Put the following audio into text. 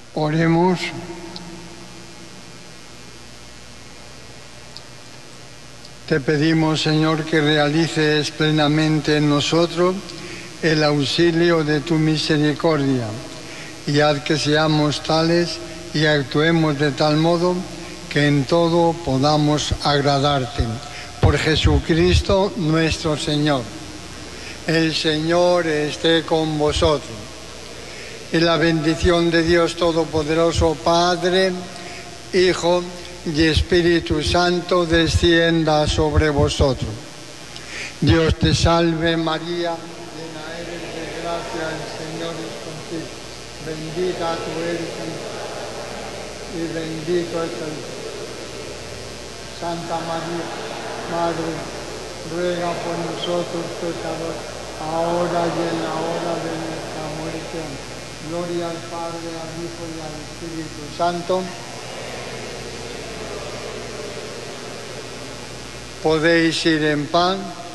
Oremos. Te pedimos, Señor, que realices plenamente en nosotros el auxilio de tu misericordia y haz que seamos tales y actuemos de tal modo que en todo podamos agradarte. Por Jesucristo nuestro Señor. El Señor esté con vosotros. Y la bendición de Dios Todopoderoso, Padre, Hijo y Espíritu Santo, descienda sobre vosotros. Dios te salve María, llena eres de gracia, el Señor es contigo. Bendita tú eres y bendito es el fruto. Santa María, Madre, ruega por nosotros pecadores, ahora y en la hora de nuestra muerte. Gloria al Padre, al Hijo y al Espíritu Santo. Podéis ir en paz.